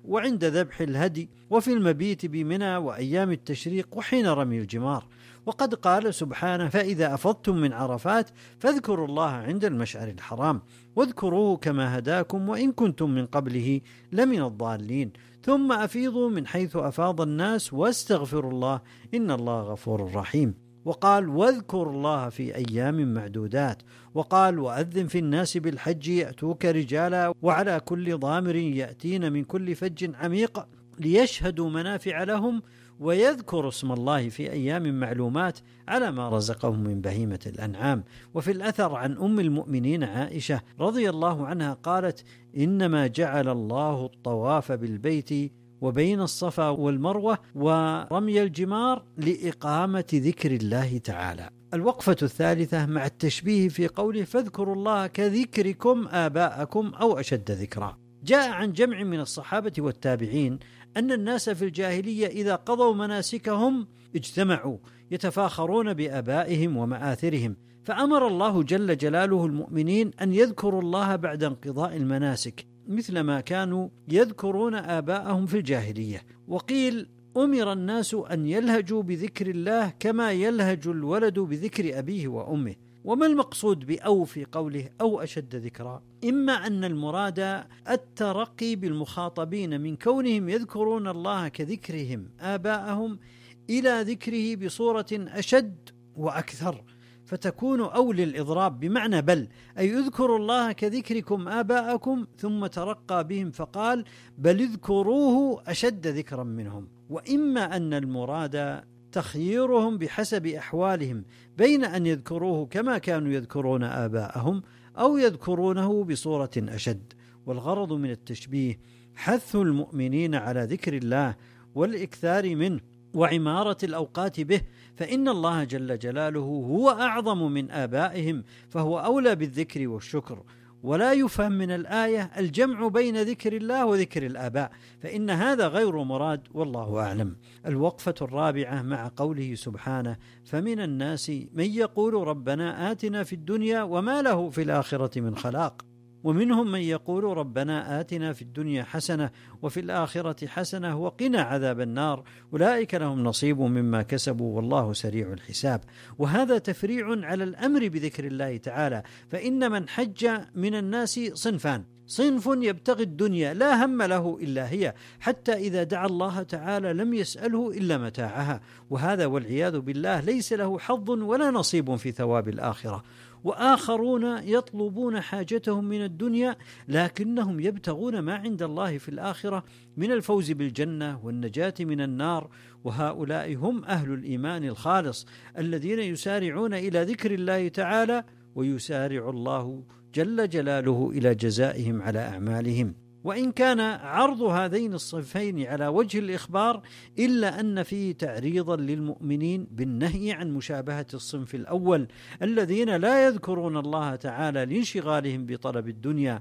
وعند ذبح الهدي وفي المبيت بمنى وأيام التشريق وحين رمي الجمار. وقد قال سبحانه: فإذا أفضتم من عرفات فاذكروا الله عند المشعر الحرام واذكروه كما هداكم وإن كنتم من قبله لمن الضالين ثم أفيضوا من حيث أفاض الناس واستغفروا الله إن الله غفور رحيم. وقال: واذكروا الله في أيام معدودات. وقال: وأذن في الناس بالحج يأتوك رجالا وعلى كل ضامر يأتين من كل فج عميق ليشهدوا منافع لهم ويذكروا اسم الله في أيام معلومات على ما رزقهم من بهيمة الأنعام. وفي الأثر عن أم المؤمنين عائشة رضي الله عنها قالت: إنما جعل الله الطواف بالبيت وبين الصفا والمروة ورمي الجمار لإقامة ذكر الله تعالى. الوقفة الثالثة مع التشبيه في قوله: فاذكروا الله كذكركم آباءكم أو أشد ذكرا. جاء عن جمع من الصحابة والتابعين أن الناس في الجاهلية إذا قضوا مناسكهم اجتمعوا يتفاخرون بآبائهم ومآثرهم، فأمر الله جل جلاله المؤمنين أن يذكروا الله بعد انقضاء المناسك مثل ما كانوا يذكرون آباءهم في الجاهلية. وقيل: أمر الناس أن يلهجوا بذكر الله كما يلهج الولد بذكر أبيه وأمه. وما المقصود بأو في قوله أو أشد ذكرا؟ إما أن المراد الترقي بالمخاطبين من كونهم يذكرون الله كذكرهم آباءهم إلى ذكره بصورة أشد وأكثر، فتكون أو للإضراب بمعنى بل، أي اذكروا الله كذكركم آباءكم، ثم ترقى بهم فقال: بل اذكروه أشد ذكرا منهم. وإما أن المراد تخييرهم بحسب أحوالهم بين أن يذكروه كما كانوا يذكرون آباءهم أو يذكرونه بصورة أشد. والغرض من التشبيه حث المؤمنين على ذكر الله والإكثار منه وعمارة الأوقات به، فإن الله جل جلاله هو أعظم من آبائهم فهو أولى بالذكر والشكر. ولا يفهم من الآية الجمع بين ذكر الله وذكر الآباء، فإن هذا غير مراد والله أعلم. الوقفة الرابعة مع قوله سبحانه: فمن الناس من يقول ربنا آتنا في الدنيا وما له في الآخرة من خلاق. ومنهم من يقول ربنا آتنا في الدنيا حسنة وفي الآخرة حسنة وقنا عذاب النار أولئك لهم نصيب مما كسبوا والله سريع الحساب. وهذا تفريع على الأمر بذكر الله تعالى، فإن من حج من الناس صنفان: صنف يبتغي الدنيا لا هم له إلا هي، حتى إذا دعا الله تعالى لم يسأله إلا متاعها، وهذا والعياذ بالله ليس له حظ ولا نصيب في ثواب الآخرة. وآخرون يطلبون حاجتهم من الدنيا لكنهم يبتغون ما عند الله في الآخرة من الفوز بالجنة والنجاة من النار، وهؤلاء هم أهل الإيمان الخالص الذين يسارعون إلى ذكر الله تعالى ويسارع الله جل جلاله إلى جزائهم على أعمالهم. وإن كان عرض هذين الصنفين على وجه الإخبار إلا أن فيه تعريضا للمؤمنين بالنهي عن مشابهة الصنف الأول الذين لا يذكرون الله تعالى لانشغالهم بطلب الدنيا،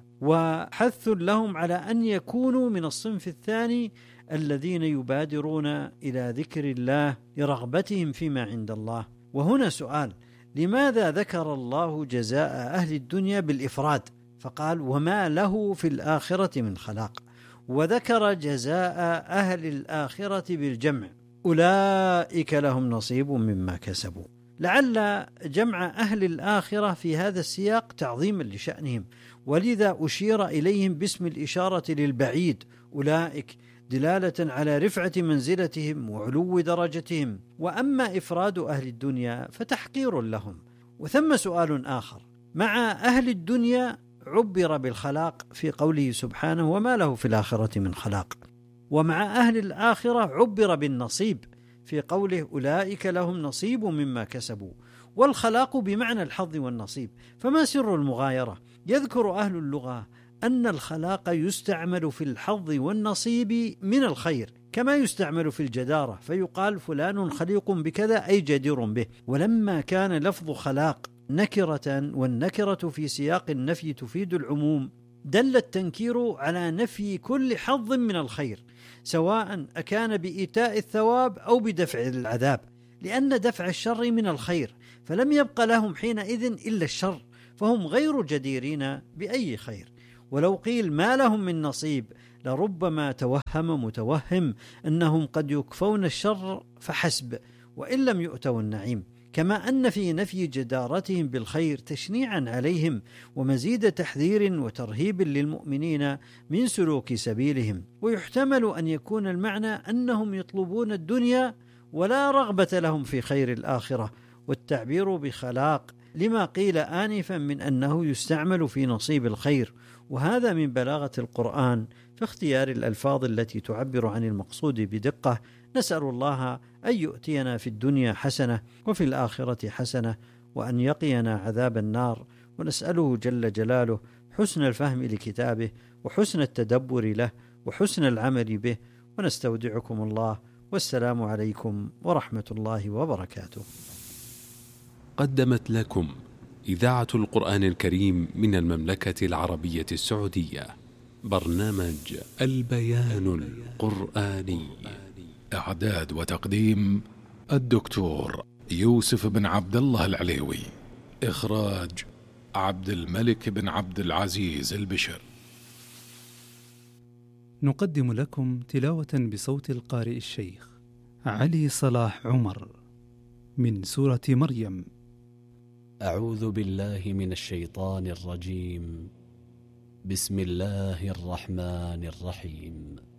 وحث لهم على أن يكونوا من الصنف الثاني الذين يبادرون إلى ذكر الله لرغبتهم فيما عند الله. وهنا سؤال: لماذا ذكر الله جزاء أهل الدنيا بالإفراد فقال وما له في الآخرة من خلاق، وذكر جزاء أهل الآخرة بالجمع أولئك لهم نصيب مما كسبوا؟ لعل جمع أهل الآخرة في هذا السياق تعظيما لشأنهم، ولذا أشير إليهم باسم الإشارة للبعيد أولئك، دلالة على رفعة منزلتهم وعلو درجتهم. وأما إفراد أهل الدنيا فتحقير لهم. وثم سؤال آخر: مع أهل الدنيا عبر بالخلاق في قوله سبحانه وما له في الآخرة من خلاق، ومع أهل الآخرة عبر بالنصيب في قوله أولئك لهم نصيب مما كسبوا، والخلاق بمعنى الحظ والنصيب. فما سر المغايرة؟ يذكر أهل اللغة أن الخلاق يستعمل في الحظ والنصيب من الخير كما يستعمل في الجدارة، فيقال فلان خليق بكذا أي جدير به. ولما كان لفظ خلاق نكرة والنكرة في سياق النفي تفيد العموم، دل التنكير على نفي كل حظ من الخير سواء أكان بإيتاء الثواب أو بدفع العذاب، لأن دفع الشر من الخير، فلم يبق لهم حينئذ إلا الشر، فهم غير جديرين بأي خير. ولو قيل ما لهم من نصيب لربما توهم متوهم أنهم قد يكفون الشر فحسب وإن لم يؤتوا النعيم، كما أن في نفي جدارتهم بالخير تشنيعا عليهم ومزيد تحذير وترهيب للمؤمنين من سلوك سبيلهم. ويحتمل أن يكون المعنى أنهم يطلبون الدنيا ولا رغبة لهم في خير الآخرة، والتعبير بخلاق لما قيل آنفا من أنه يستعمل في نصيب الخير، وهذا من بلاغة القرآن في اختيار الألفاظ التي تعبر عن المقصود بدقة. نسأل الله أن يؤتينا في الدنيا حسنة وفي الآخرة حسنة وأن يقينا عذاب النار، ونسأله جل جلاله حسن الفهم لكتابه وحسن التدبر له وحسن العمل به، ونستودعكم الله، والسلام عليكم ورحمة الله وبركاته. قدمت لكم إذاعة القرآن الكريم من المملكة العربية السعودية برنامج البيان القرآني. إعداد وتقديم الدكتور يوسف بن عبد الله العليوي. إخراج عبد الملك بن عبد العزيز البشر. نقدم لكم تلاوة بصوت القارئ الشيخ علي صلاح عمر من سورة مريم. أعوذ بالله من الشيطان الرجيم. بسم الله الرحمن الرحيم.